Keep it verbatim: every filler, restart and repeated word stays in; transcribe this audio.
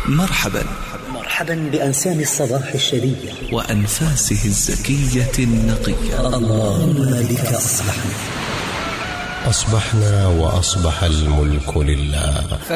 مرحبا مرحبا بأنسام الصباح الشرية وأنفاسه الزكية النقية. اللهم بك أصبحنا أصبحنا وأصبح الملك لله.